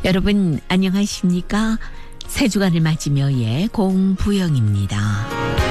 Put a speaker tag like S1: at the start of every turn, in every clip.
S1: 여러분 안녕하십니까? 새 주간을 맞으며의 공부영입니다.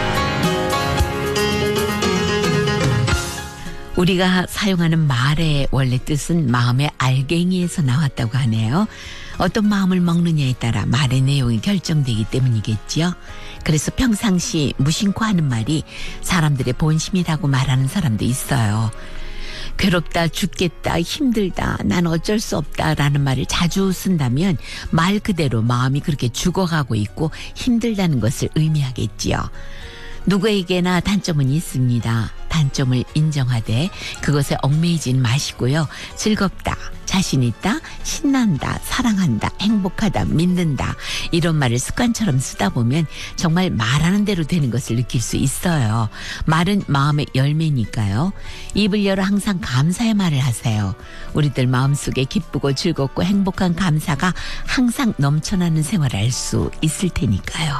S1: 우리가 사용하는 말의 원래 뜻은 마음의 알갱이에서 나왔다고 하네요. 어떤 마음을 먹느냐에 따라 말의 내용이 결정되기 때문이겠지요. 그래서 평상시 무심코 하는 말이 사람들의 본심이라고 말하는 사람도 있어요. 괴롭다, 죽겠다, 힘들다, 난 어쩔 수 없다라는 말을 자주 쓴다면 말 그대로 마음이 그렇게 죽어가고 있고 힘들다는 것을 의미하겠지요. 누구에게나 단점은 있습니다. 단점을 인정하되 그것에 얽매이진 마시고요. 즐겁다, 자신있다, 신난다, 사랑한다, 행복하다, 믿는다 이런 말을 습관처럼 쓰다 보면 정말 말하는 대로 되는 것을 느낄 수 있어요. 말은 마음의 열매니까요. 입을 열어 항상 감사의 말을 하세요. 우리들 마음속에 기쁘고 즐겁고 행복한 감사가 항상 넘쳐나는 생활을 할 수 있을 테니까요.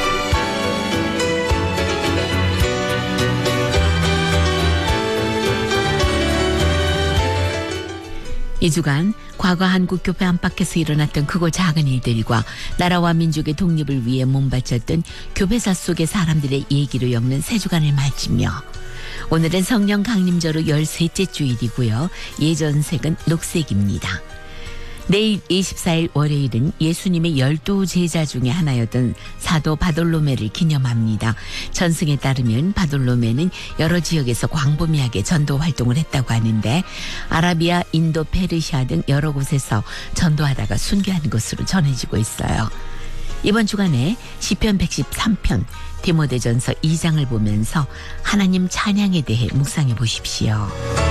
S1: 이 주간 과거 한국교회 안팎에서 일어났던 크고 작은 일들과 나라와 민족의 독립을 위해 몸바쳤던 교회사 속의 사람들의 얘기로 엮는 새 주간을 맞으며 오늘은 성령 강림절로 13째 주일이고요. 예전색은 녹색입니다. 내일 24일 월요일은 예수님의 12제자 중에 하나였던 사도 바돌로메를 기념합니다. 전승에 따르면 바돌로메는 여러 지역에서 광범위하게 전도 활동을 했다고 하는데 아라비아, 인도, 페르시아 등 여러 곳에서 전도하다가 순교하는 것으로 전해지고 있어요. 이번 주간에 시편 113편, 디모데전서 2장을 보면서 하나님 찬양에 대해 묵상해 보십시오.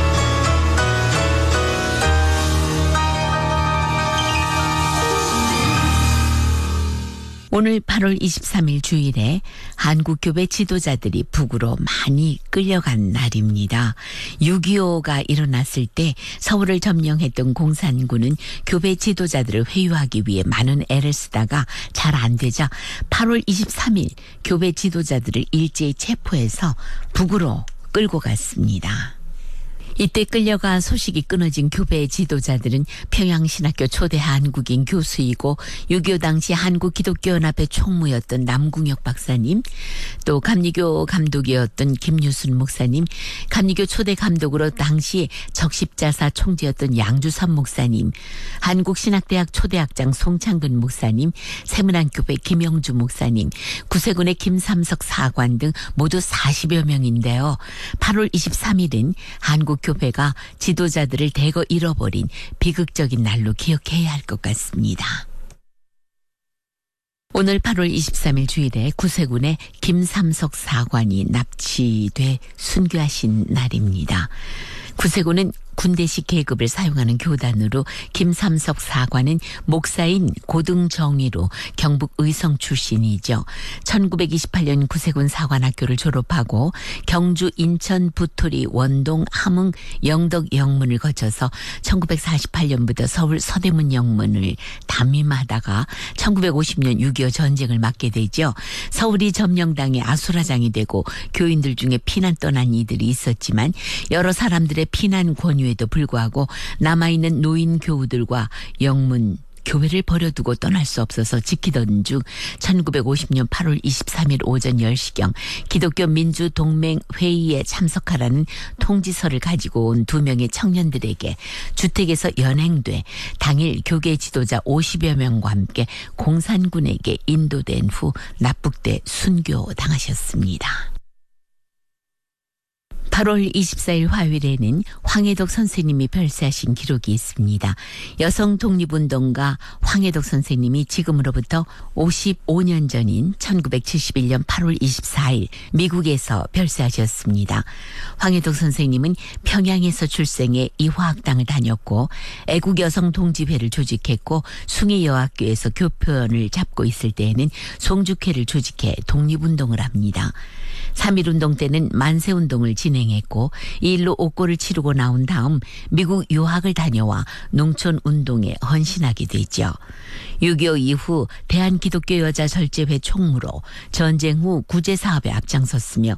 S1: 오늘 8월 23일 주일에 한국교회 지도자들이 북으로 많이 끌려간 날입니다. 6.25가 일어났을 때 서울을 점령했던 공산군은 교회 지도자들을 회유하기 위해 많은 애를 쓰다가 잘 안 되자 8월 23일 교회 지도자들을 일제히 체포해서 북으로 끌고 갔습니다. 이때 끌려가 소식이 끊어진 교회 지도자들은 평양신학교 초대 한국인 교수이고 6.25 당시 한국기독교연합회 총무였던 남궁혁 박사님, 또 감리교 감독이었던 김유순 목사님, 감리교 초대 감독으로 당시 적십자사 총재였던 양주선 목사님, 한국신학대학 초대학장 송창근 목사님, 세문안교회 김영주 목사님, 구세군의 김삼석 사관 등 모두 40여 명인데요. 8월 23일은 한국교회가 지도자들을 대거 잃어버린 비극적인 날로 기억해야 할 것 같습니다. 오늘 8월 23일 주일에 구세군의 김삼석 사관이 납치돼 순교하신 날입니다. 구세군은 군대식 계급을 사용하는 교단으로 김삼석 사관은 목사인 고등정의로 경북 의성 출신이죠. 1928년 구세군 사관학교를 졸업하고 경주, 인천, 부토리, 원동, 함흥, 영덕 영문을 거쳐서 1948년부터 서울 서대문 영문을 담임하다가 1950년 6.25 전쟁을 맞게 되죠. 서울이 점령당해 아수라장이 되고 교인들 중에 피난 떠난 이들이 있었지만 여러 사람들의 피난 권유 에도 불구하고 남아있는 노인 교우들과 영문 교회를 버려두고 떠날 수 없어서 지키던 중 1950년 8월 23일 오전 10시경 기독교 민주동맹회의에 참석하라는 통지서를 가지고 온 2명의 청년들에게 주택에서 연행돼 당일 교계 지도자 50여 명과 함께 공산군에게 인도된 후 납북돼 순교당하셨습니다. 8월 24일 화요일에는 황해덕 선생님이 별세하신 기록이 있습니다. 여성 독립운동가 황해덕 선생님이 지금으로부터 55년 전인 1971년 8월 24일 미국에서 별세하셨습니다. 황해덕 선생님은 평양에서 출생해 이화학당을 다녔고 애국여성동지회를 조직했고 숭의여학교에서 교편을 잡고 있을 때에는 송죽회를 조직해 독립운동을 합니다. 3.1운동 때는 만세운동을 진행했고 이 일로 옥고를 치르고 나온 다음 미국 유학을 다녀와 농촌운동에 헌신하게 되죠. 6.25 이후 대한기독교여자절제회 총무로 전쟁 후 구제사업에 앞장섰으며